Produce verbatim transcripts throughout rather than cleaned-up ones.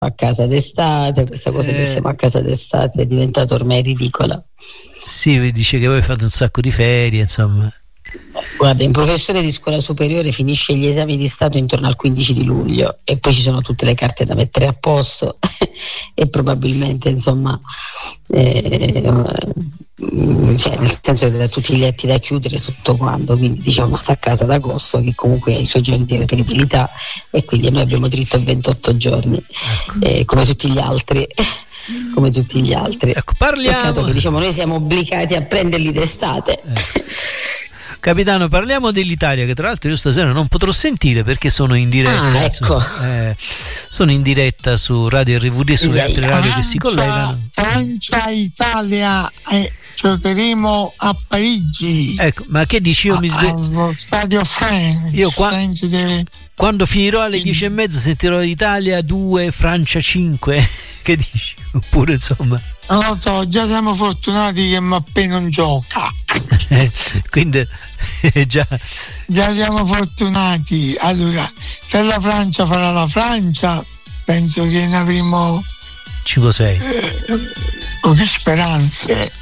a casa d'estate, questa cosa Eh. che siamo a casa d'estate è diventata ormai ridicola. Sì, dice che voi fate un sacco di ferie, insomma. Guarda, un professore di scuola superiore finisce gli esami di Stato intorno al quindici di luglio e poi ci sono tutte le carte da mettere a posto e probabilmente insomma eh, cioè, nel senso che da tutti gli atti da chiudere tutto quanto, quindi diciamo sta a casa ad agosto, che comunque ha i suoi giorni di reperibilità e quindi noi abbiamo diritto a ventotto giorni, eh, come tutti gli altri come tutti gli altri. Ecco, parliamo. Peccato che diciamo noi siamo obbligati a prenderli d'estate. Eh. Capitano, parliamo dell'Italia, che tra l'altro io stasera non potrò sentire perché sono in diretta. Ah, ecco. su, eh, sono in diretta su Radio R V D e sulle altre radio che si collegano. Francia, Italia, eh, giocheremo a Parigi. Ecco, ma che dici? Io mi sveglio. Allo stadio France. Io qua- France deve... Quando finirò alle dieci e mezza sentirò Italia due, Francia cinque. Che dici? Oppure insomma. Non lo so, già siamo fortunati che Mbappé non gioca. Quindi già. Già siamo fortunati. Allora, se la Francia farà la Francia, penso che ne avremo cinque sei. Eh, poche speranze.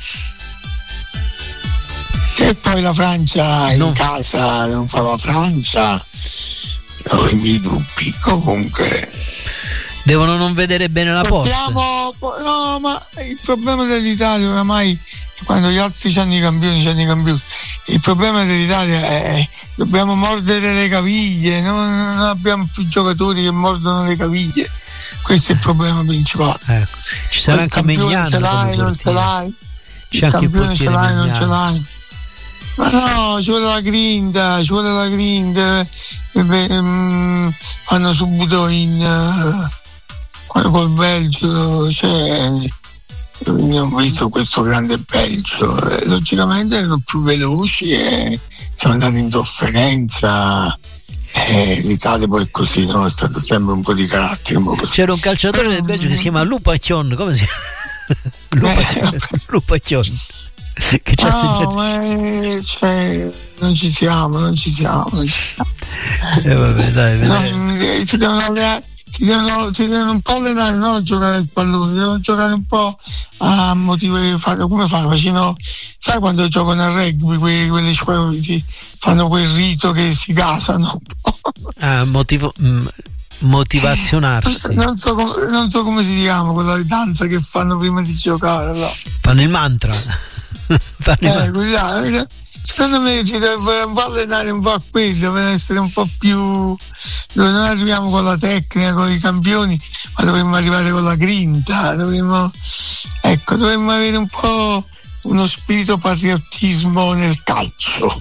Se poi la Francia in No. casa non fa la Francia, ho i miei dubbi. Comunque Devono non vedere bene la porta. possiamo, no, ma il problema dell'Italia oramai, quando gli altri hanno i campioni, hanno i campioni, il problema dell'Italia è dobbiamo mordere le caviglie, non, non abbiamo più giocatori che mordono le caviglie, questo è il problema principale. Ecco. Ci sarà Il anche campione Maignan ce l'hai, come non ce portiere. l'hai, C'è il anche il campione ce portiere l'hai, non ce Maignan. l'hai. Ma no, ci vuole la grinta, ci vuole la grinta, eh, beh, mm, fanno subito in uh, quando col Belgio c'è, abbiamo visto questo grande Belgio, eh, logicamente erano più veloci e siamo andati in sofferenza. Eh, L'Italia poi è così, no? È stato sempre un po' di carattere, un po' così. C'era un calciatore del Belgio che si chiama Lupacchion, come si chiama? Lupacchion. Che ci ha segnato. No, ma eh, cioè, non ci siamo, non ci siamo, non ci siamo. Eh, vabbè, dai, vedrai. No, eh, si devono allenare, si devono, si devono un po' allenare, non a giocare al pallone, devono giocare un po' a motivare, fare come fanno, facino, sai quando giocano a rugby, que, quelle squadre che fanno quel rito che si casano un po'. Ah, motivo, mh, motivazionarsi. Non so, com- non so come si chiama quella danza che fanno prima di giocare, no? Fanno il mantra. Fanno il Eh, mantra. guarda, secondo me si deve un po' allenare un po' a quello per essere un po' più, dove non arriviamo con la tecnica, con i campioni, ma dovremmo arrivare con la grinta, dovremmo, ecco, dovremmo avere un po' uno spirito patriottismo nel calcio.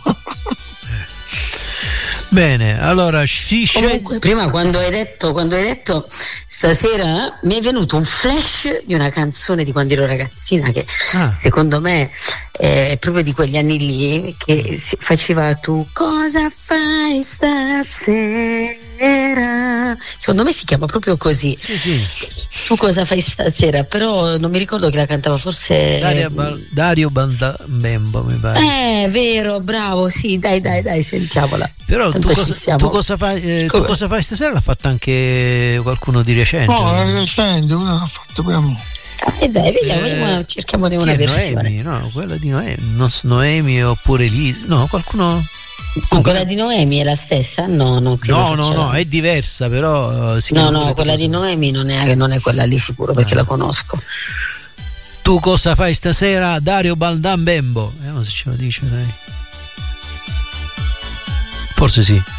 Bene, allora si sceglie. Comunque, prima quando hai detto quando hai detto stasera mi è venuto un flash di una canzone di quando ero ragazzina che Ah. secondo me è proprio di quegli anni lì, che si faceva Tu cosa fai stasera, secondo me si chiama proprio così. Sì, sì. Tu cosa fai stasera, però non mi ricordo chi la cantava, forse Dario, Bal- Dario Bandambembo, mi pare. eh vero, bravo, sì, dai dai dai, sentiamola. Però tu Tanto ci cosa, siamo. tu cosa fai? eh, tu Come? cosa fai stasera? L'ha fatta anche qualcuno di recente. No, è recente, uno l'ha fatto pure a me. E dai, vediamo, Eh, vediamo, cerchiamone Chi una è? versione. Noemi? No, quella di Noemi, non so, Noemi oppure Lisa. No, qualcuno. Ma quella di Noemi è la stessa? No, non credo No, no, faccia- no, è diversa, però eh, si No, chiama no, quella cosa. di Noemi non è, non è quella lì sicuro, perché Eh. la conosco. Tu cosa fai stasera? Dario Bandambembo. Vediamo se ce lo dice lei. Forse sì.